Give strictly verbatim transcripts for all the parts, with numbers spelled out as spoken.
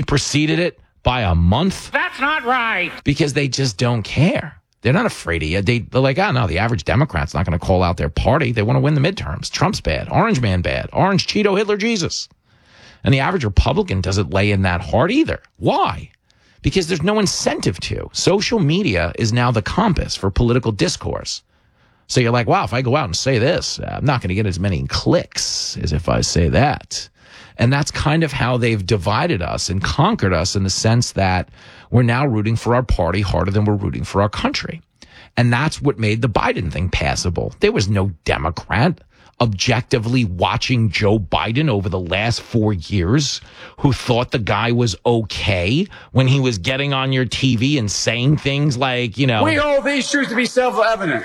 preceded it by a month. That's not right. Because they just don't care. They're not afraid of you. They, they're like, oh, no, the average Democrat's not going to call out their party. They want to win the midterms. Trump's bad. Orange man bad. Orange Cheeto Hitler Jesus. And the average Republican doesn't lay in that hard either. Why? Because there's no incentive to. Social media is now the compass for political discourse. So you're like, wow, if I go out and say this, I'm not going to get as many clicks as if I say that. And that's kind of how they've divided us and conquered us in the sense that we're now rooting for our party harder than we're rooting for our country. And that's what made the Biden thing passable. There was no Democrat objectively watching Joe Biden over the last four years who thought the guy was okay when he was getting on your T V and saying things like, you know, we hold these truths to be self-evident.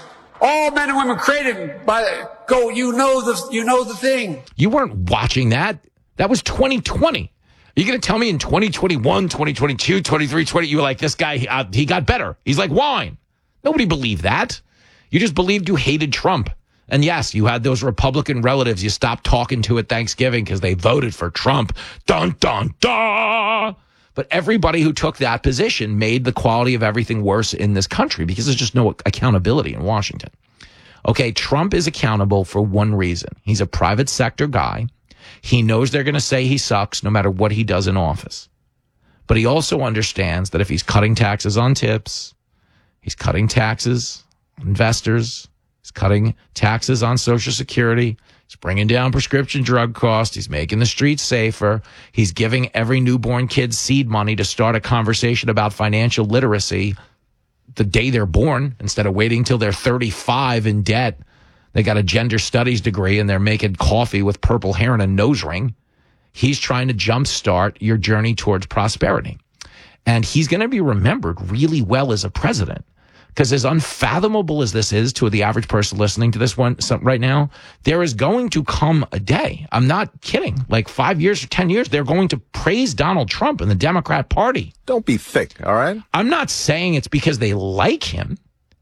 All men and women created by go. You know the you know the thing. You weren't watching that. That was twenty twenty. Are you going to tell me in twenty twenty-one, twenty twenty-two, twenty-three, twenty, you were like, this guy, uh, he got better. He's like wine. Nobody believed that. You just believed you hated Trump. And yes, you had those Republican relatives you stopped talking to at Thanksgiving because they voted for Trump. Dun, dun, dun. But everybody who took that position made the quality of everything worse in this country because there's just no accountability in Washington. Okay, Trump is accountable for one reason. He's a private sector guy. He knows they're going to say he sucks no matter what he does in office. But he also understands that if he's cutting taxes on tips, he's cutting taxes on investors, he's cutting taxes on Social Security, he's bringing down prescription drug costs, he's making the streets safer, he's giving every newborn kid seed money to start a conversation about financial literacy the day they're born instead of waiting till they're thirty-five in debt. They got a gender studies degree and they're making coffee with purple hair and a nose ring. He's trying to jumpstart your journey towards prosperity. And he's going to be remembered really well as a president. Because as unfathomable as this is to the average person listening to this one right now, there is going to come a day. I'm not kidding. Like five years or ten years, they're going to praise Donald Trump and the Democrat Party. Don't be thick, all right? I'm not saying it's because they like him.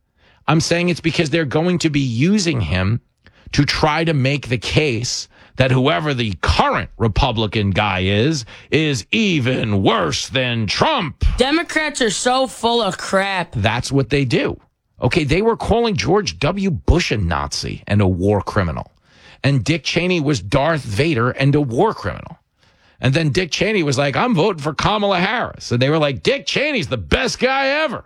I'm saying it's because they're going to be using him to try to make the case that whoever the current Republican guy is, is even worse than Trump. Democrats are so full of crap. That's what they do. Okay, they were calling George W. Bush a Nazi and a war criminal. And Dick Cheney was Darth Vader and a war criminal. And then Dick Cheney was like, I'm voting for Kamala Harris. And they were like, Dick Cheney's the best guy ever.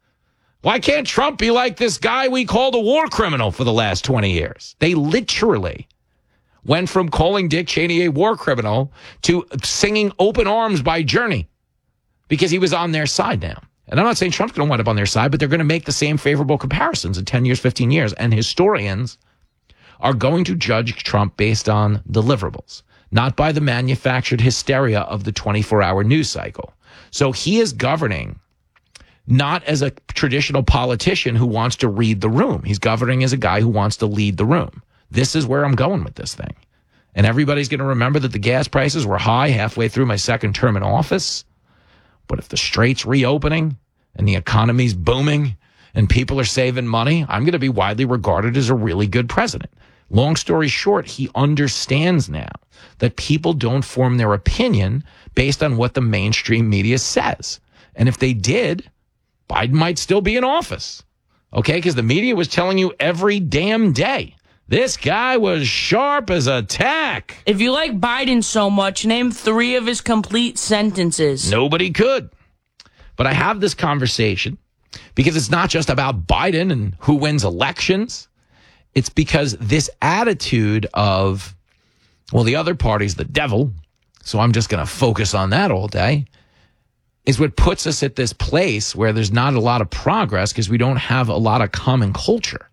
Why can't Trump be like this guy we called a war criminal for the last twenty years? They literally went from calling Dick Cheney a war criminal to singing Open Arms by Journey because he was on their side now. And I'm not saying Trump's going to wind up on their side, but they're going to make the same favorable comparisons in ten years, fifteen years. And historians are going to judge Trump based on deliverables, not by the manufactured hysteria of the twenty-four hour news cycle. So he is governing not as a traditional politician who wants to read the room. He's governing as a guy who wants to lead the room. This is where I'm going with this thing. And everybody's going to remember that the gas prices were high halfway through my second term in office. But if the strait's reopening and the economy's booming and people are saving money, I'm going to be widely regarded as a really good president. Long story short, he understands now that people don't form their opinion based on what the mainstream media says. And if they did, Biden might still be in office. Okay, because the media was telling you every damn day, this guy was sharp as a tack. If you like Biden so much, name three of his complete sentences. Nobody could. But I have this conversation because it's not just about Biden and who wins elections. It's because this attitude of, well, the other party's the devil, so I'm just going to focus on that all day, is what puts us at this place where there's not a lot of progress because we don't have a lot of common culture.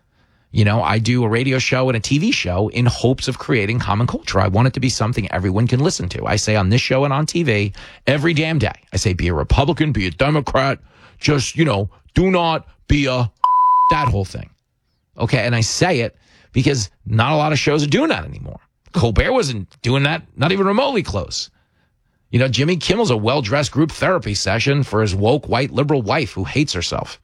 You know, I do a radio show and a T V show in hopes of creating common culture. I want it to be something everyone can listen to. I say on this show and on T V every damn day, I say, be a Republican, be a Democrat, just, you know, do not be a that whole thing. Okay, and I say it because not a lot of shows are doing that anymore. Colbert wasn't doing that, not even remotely close. You know, Jimmy Kimmel's a well-dressed group therapy session for his woke white liberal wife who hates herself.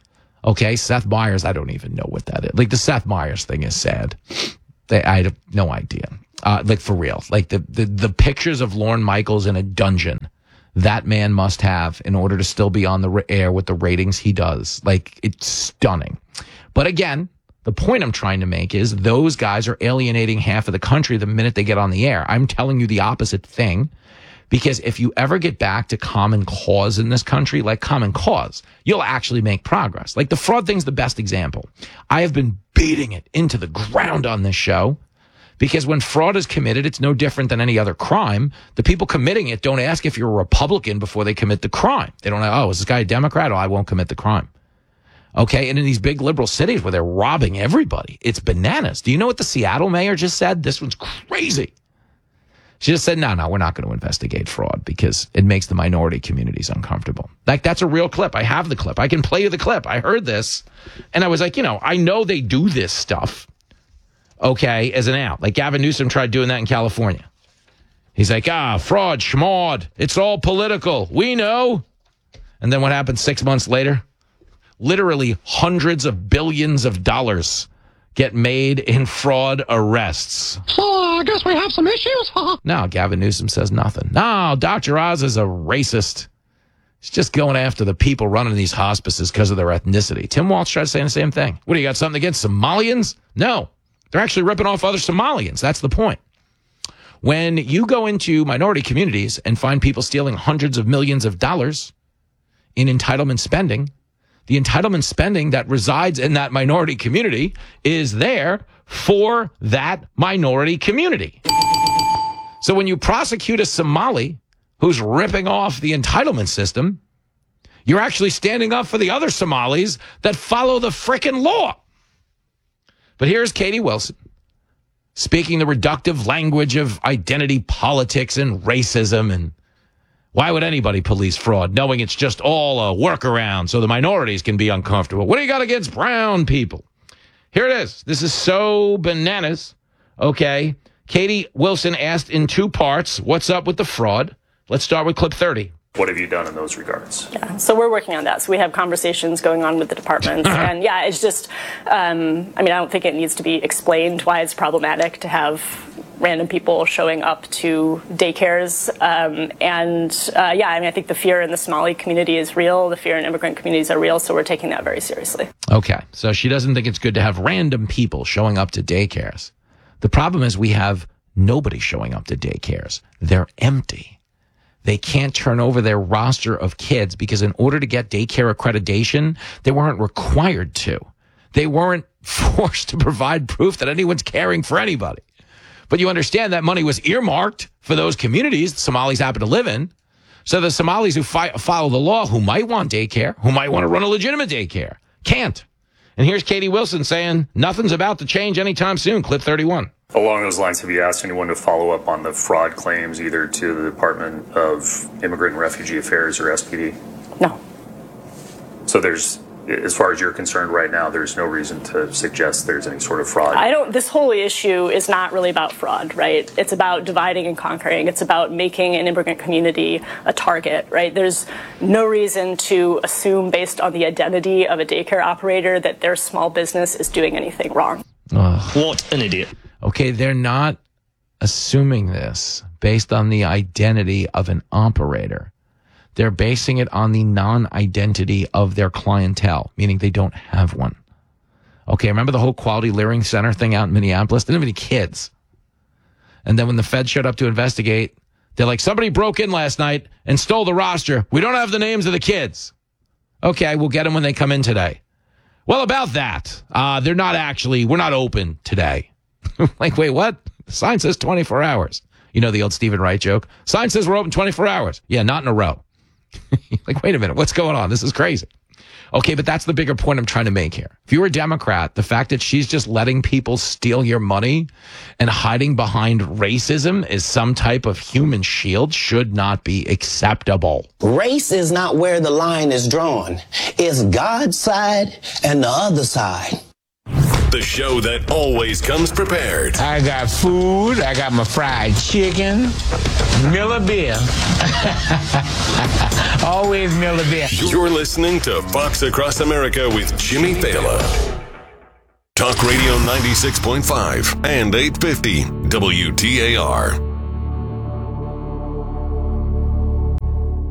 Okay, Seth Meyers, I don't even know what that is. Like, the Seth Meyers thing is sad. They, I have no idea. Uh, like, for real. Like, the, the, the pictures of Lorne Michaels in a dungeon that man must have in order to still be on the air with the ratings he does. Like, it's stunning. But again, the point I'm trying to make is those guys are alienating half of the country the minute they get on the air. I'm telling you the opposite thing, because if you ever get back to common cause in this country, like common cause, you'll actually make progress. Like the fraud thing's the best example. I have been beating it into the ground on this show, because when fraud is committed, it's no different than any other crime. The people committing it don't ask if you're a Republican before they commit the crime. They don't know, oh, is this guy a Democrat? Oh, I won't commit the crime. Okay, and in these big liberal cities where they're robbing everybody, it's bananas. Do you know what the Seattle mayor just said? This one's crazy. She just said, no, no, we're not going to investigate fraud because it makes the minority communities uncomfortable. Like, that's a real clip. I have the clip. I can play you the clip. I heard this, and I was like, you know, I know they do this stuff. Okay, as an out. Like Gavin Newsom tried doing that in California. He's like, ah, fraud, schmawd. It's all political. We know. And then what happened six months later? Literally hundreds of billions of dollars get made in fraud arrests. So I guess we have some issues, huh? No, Gavin Newsom says nothing. No, Doctor Oz is a racist. He's just going after the people running these hospices because of their ethnicity. Tim Walz tried saying the same thing. What, do you got something against Somalians? No. They're actually ripping off other Somalians. That's the point. When you go into minority communities and find people stealing hundreds of millions of dollars in entitlement spending, the entitlement spending that resides in that minority community is there for that minority community. So when you prosecute a Somali who's ripping off the entitlement system, you're actually standing up for the other Somalis that follow the frickin' law. But here's Katie Wilson speaking the reductive language of identity politics and racism. And why would anybody police fraud knowing it's just all a workaround so the minorities can be uncomfortable? What do you got against brown people? Here it is. This is so bananas. Okay. Katie Wilson asked in two parts, what's up with the fraud? Let's start with clip thirty. What have you done in those regards? Yeah, so we're working on that. So we have conversations going on with the department. And yeah, it's just, um, I mean, I don't think it needs to be explained why it's problematic to have random people showing up to daycares. Um, and uh, yeah, I mean, I think the fear in the Somali community is real. The fear in immigrant communities are real. So we're taking that very seriously. Okay. So she doesn't think it's good to have random people showing up to daycares. The problem is we have nobody showing up to daycares. They're empty. They can't turn over their roster of kids because in order to get daycare accreditation, they weren't required to. They weren't forced to provide proof that anyone's caring for anybody. But you understand that money was earmarked for those communities the Somalis happen to live in. So the Somalis who fi- follow the law, who might want daycare, who might want to run a legitimate daycare, can't. And here's Katie Wilson saying nothing's about to change anytime soon. Clip thirty-one. Along those lines, have you asked anyone to follow up on the fraud claims either to the Department of Immigrant and Refugee Affairs or S P D? No. So there's, as far as you're concerned right now, there's no reason to suggest there's any sort of fraud? I don't, this whole issue is not really about fraud, right? It's about dividing and conquering. It's about making an immigrant community a target, right? There's no reason to assume based on the identity of a daycare operator that their small business is doing anything wrong. Ugh. What an idiot. Okay, they're not assuming this based on the identity of an operator. They're basing it on the non-identity of their clientele, meaning they don't have one. Okay, remember the whole Quality Learning Center thing out in Minneapolis? They didn't have any kids. And then when the Fed showed up to investigate, they're like, somebody broke in last night and stole the roster. We don't have the names of the kids. Okay, we'll get them when they come in today. Well, about that, uh, they're not actually, we're not open today. Like, wait, what? The sign says twenty-four hours. You know the old Stephen Wright joke? Sign says we're open twenty-four hours. Yeah, not in a row. Like, wait a minute. What's going on? This is crazy. Okay, but that's the bigger point I'm trying to make here. If you're a Democrat, the fact that she's just letting people steal your money and hiding behind racism is some type of human shield should not be acceptable. Race is not where the line is drawn. It's God's side and the other side. The show that always comes prepared. I got food. I got my fried chicken. Miller beer. Always Miller beer. You're listening to Fox Across America with Jimmy Fallon. Talk Radio ninety-six point five and eight fifty W T A R.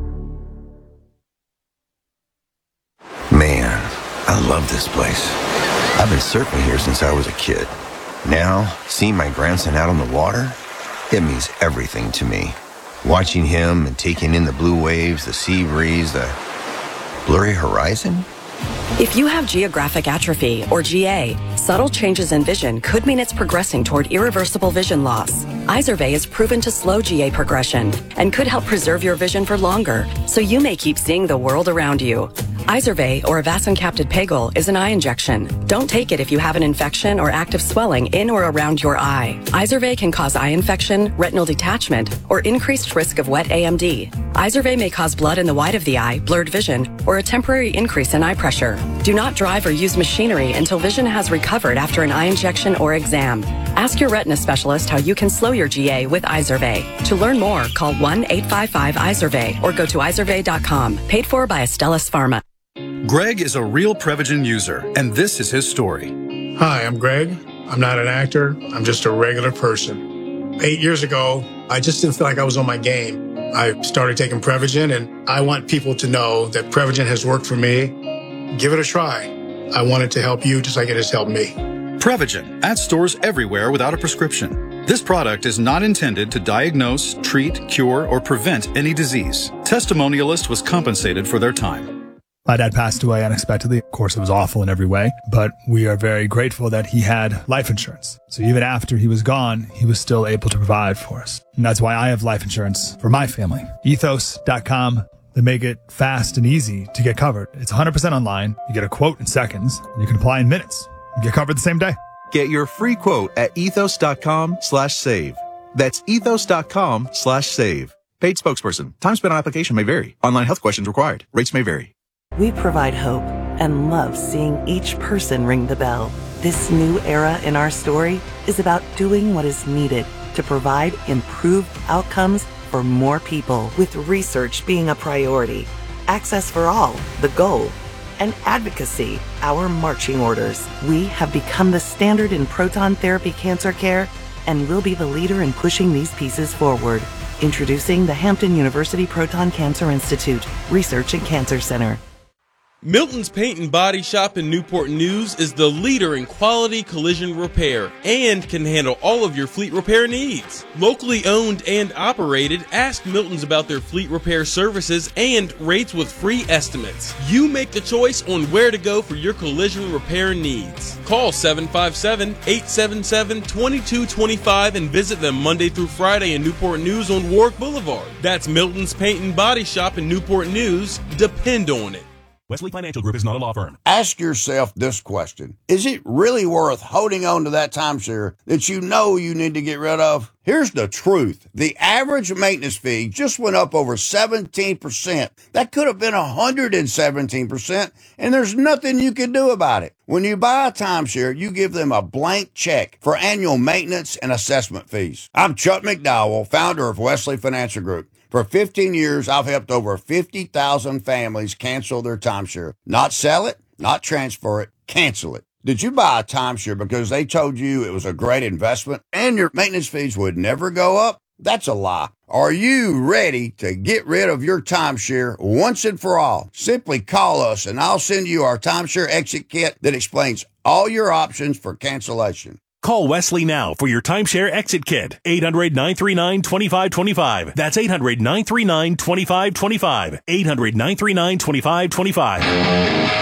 I love this place. I've been surfing here since I was a kid. Now, seeing my grandson out on the water, it means everything to me. Watching him and taking in the blue waves, the sea breeze, the blurry horizon. If you have geographic atrophy, or G A, subtle changes in vision could mean it's progressing toward irreversible vision loss. Izervay is proven to slow G A progression and could help preserve your vision for longer, so you may keep seeing the world around you. Izervay, or avacincaptad pegol, is an eye injection. Don't take it if you have an infection or active swelling in or around your eye. Izervay can cause eye infection, retinal detachment, or increased risk of wet A M D. Izervay may cause blood in the white of the eye, blurred vision, or a temporary increase in eye pressure. Do not drive or use machinery until vision has recovered after an eye injection or exam. Ask your retina specialist how you can slow your G A with Izervay. To learn more, call one eight five five Izervay or go to izervay dot com. Paid for by Astellas Pharma. Greg is a real Prevagen user, and this is his story. Hi, I'm Greg. I'm not an actor. I'm just a regular person. Eight years ago, I just didn't feel like I was on my game. I started taking Prevagen, and I want people to know that Prevagen has worked for me. Give it a try. I want it to help you just like it has helped me. Prevagen, at stores everywhere without a prescription. This product is not intended to diagnose, treat, cure, or prevent any disease. Testimonialist was compensated for their time. My dad passed away unexpectedly. Of course, it was awful in every way, but we are very grateful that he had life insurance. So even after he was gone, he was still able to provide for us. And that's why I have life insurance for my family. ethos dot com. They make it fast and easy to get covered. It's one hundred percent online. You get a quote in seconds, and you can apply in minutes. You get covered the same day. Get your free quote at ethos dot com slash save. That's ethos dot com slash save. Paid spokesperson. Time spent on application may vary. Online health questions required. Rates may vary. We provide hope and love seeing each person ring the bell. This new era in our story is about doing what is needed to provide improved outcomes for more people, with research being a priority, access for all, the goal, and advocacy, our marching orders. We have become the standard in proton therapy cancer care and will be the leader in pushing these pieces forward. Introducing the Hampton University Proton Cancer Institute Research and Cancer Center. Milton's Paint and Body Shop in Newport News is the leader in quality collision repair and can handle all of your fleet repair needs. Locally owned and operated, ask Milton's about their fleet repair services and rates with free estimates. You make the choice on where to go for your collision repair needs. Call seven five seven, eight seven seven, two two two five and visit them Monday through Friday in Newport News on Warwick Boulevard. That's Milton's Paint and Body Shop in Newport News. Depend on it. Wesley Financial Group is not a law firm. Ask yourself this question. Is it really worth holding on to that timeshare that you know you need to get rid of? Here's the truth. The average maintenance fee just went up over seventeen percent. That could have been one hundred seventeen percent, and there's nothing you can do about it. When you buy a timeshare, you give them a blank check for annual maintenance and assessment fees. I'm Chuck McDowell, founder of Wesley Financial Group. For fifteen years, I've helped over fifty thousand families cancel their timeshare. Not sell it, not transfer it, cancel it. Did you buy a timeshare because they told you it was a great investment and your maintenance fees would never go up? That's a lie. Are you ready to get rid of your timeshare once and for all? Simply call us and I'll send you our timeshare exit kit that explains all your options for cancellation. Call Wesley now for your timeshare exit kit. eight hundred, nine three nine, two five two five. That's eight hundred, nine three nine, two five two five. eight hundred, nine three nine, two five two five.